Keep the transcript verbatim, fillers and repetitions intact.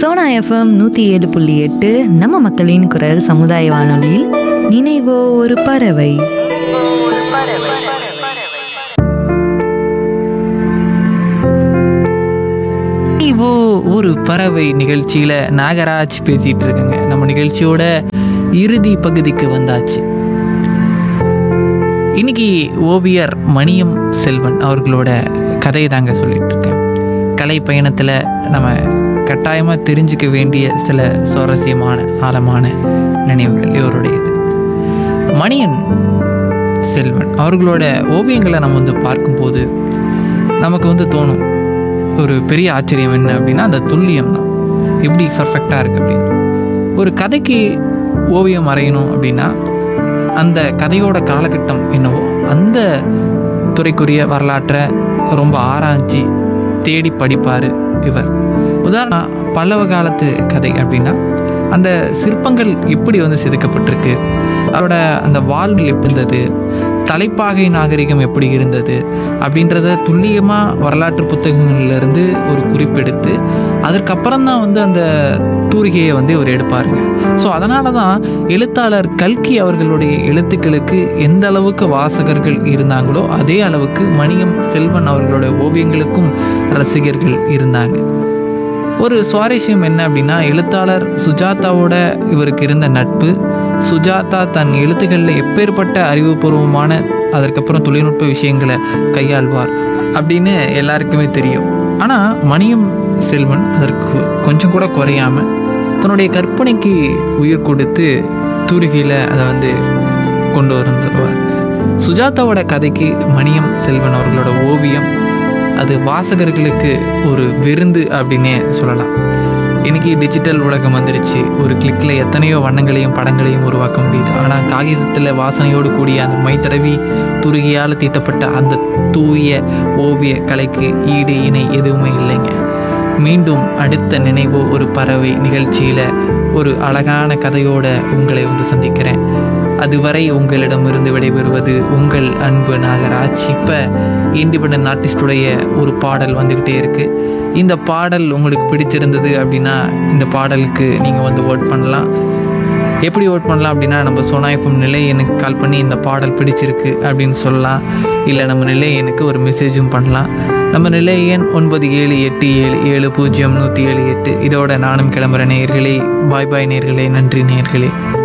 Sona FM நூற்றி ஏழு புள்ளி எட்டு நம்ம மக்களின் குரல் சமுதாய வானொலியில் நினைவோ ஒரு பறவை. நினைவோ ஒரு பறவை நிகழ்ச்சியில் நாகராஜ் பேசிகிட்டு இருக்குங்க. நம்ம நிகழ்ச்சியோட இறுதி பகுதிக்கு வந்தாச்சு. இன்னைக்கு ஓவியர் மணியம் செல்வன் அவர்களோட கதையை தாங்க சொல்லிட்டு இருக்கேன். கலை பயணத்தில் நம்ம கட்டாயமாக தெரிஞ்சுக்க வேண்டிய சில சுவாரஸ்யமான ஆழமான நினைவுகள் இவருடையது. மணியன் செல்வன் அவர்களோட ஓவியங்களை நம்ம வந்து பார்க்கும்போது நமக்கு வந்து தோணும் ஒரு பெரிய ஆச்சரியம் என்ன அப்படின்னா அந்த துல்லியம் தான். எப்படி பர்ஃபெக்டாக இருக்குது அப்படின்னு. ஒரு கதைக்கு ஓவியம் வரையணும் அப்படின்னா அந்த கதையோட காலகட்டம் என்னவோ அந்த துறைக்குரிய வரலாற்றை ரொம்ப ஆராய்ச்சி தேடி படிப்பார் இவர். உதாரணம் பல்லவ காலத்து கதை அப்படின்னா அந்த சிற்பங்கள் எப்படி வந்து செதுக்கப்பட்டிருக்கு, அவரோட அந்த வாள்கள் எப்படி இருந்தது, தலைப்பாகை நாகரிகம் எப்படி இருந்தது அப்படின்றத துல்லியமாக வரலாற்று புத்தகங்கள்லேருந்து ஒரு குறிப்பெடுத்து அதற்கப்புறம் தான் வந்து அந்த தூரிகையை வந்து இவர் எடுப்பாருங்க. ஸோ அதனால தான் எழுத்தாளர் கல்கி அவர்களுடைய எழுத்துக்களுக்கு எந்த அளவுக்கு வாசகர்கள் இருந்தாங்களோ அதே அளவுக்கு மணியம் செல்வன் அவர்களோட ஓவியங்களுக்கும் ரசிகர்கள் இருந்தாங்க. ஒரு சுவாரஸ்யம் என்ன அப்படின்னா எழுத்தாளர் சுஜாதாவோட இவருக்கு இருந்த நட்பு. சுஜாதா தன் எழுத்துக்களில் எப்பேற்பட்ட அறிவுபூர்வமான அதற்கப்புறம் தொழில்நுட்ப விஷயங்களை கையாள்வார் அப்படின்னு எல்லாருக்குமே தெரியும். ஆனால் மணியம் செல்வன் அதற்கு கொஞ்சம் கூட குறையாமல் தன்னுடைய கற்பனைக்கு உயிர் கொடுத்து தூரிகையில் அதை வந்து கொண்டு வந்துடுவார். சுஜாதாவோட கதைக்கு மணியம் செல்வன் அவர்களோட ஓவியம் அது வாசகர்களுக்கு ஒரு விருந்து அப்படின்னே சொல்லலாம். இன்றைக்கி டிஜிட்டல் உலகம் வந்துருச்சு. ஒரு கிளிக்கில் எத்தனையோ வண்ணங்களையும் படங்களையும் உருவாக்க முடியுது. ஆனால் காகிதத்தில் வாசனையோடு கூடிய அந்த மைத்தடவி துருகியால் தீட்டப்பட்ட அந்த தூய ஓவிய கலைக்கு ஈடு இணை எதுவுமே இல்லைங்க. மீண்டும் அடுத்த நினைவோ ஒரு பறவை நிகழ்ச்சியில் ஒரு அழகான கதையோட உங்களை வந்து சந்திக்கிறேன். அதுவரை உங்களிடமிருந்து விடைபெறுவது உங்கள் அன்பு நாகராஜ். இப்போ இண்டிபெண்டன்ட் ஆர்டிஸ்டுடைய ஒரு பாடல் வந்துக்கிட்டே இருக்குது. இந்த பாடல் உங்களுக்கு பிடிச்சிருந்தது அப்படின்னா இந்த பாடலுக்கு நீங்கள் வந்து ஓட் பண்ணலாம். எப்படி ஓட் பண்ணலாம் அப்படின்னா நம்ம சோனா எஃப்எம் நிலை எனக்கு கால் பண்ணி இந்த பாடல் பிடிச்சிருக்கு அப்படின்னு சொல்லலாம். இல்லை நம்ம நிலை எனக்கு ஒரு மெசேஜும் பண்ணலாம். நம்ம நிலை எண் ஒன்பது ஏழு எட்டு ஏழு ஏழு பூஜ்ஜியம் நூற்றி ஏழு எட்டு. இதோட நானும் கிளம்புற நேயர்களே. பாய் பாய் நேயர்களே. நன்றி நேயர்களே.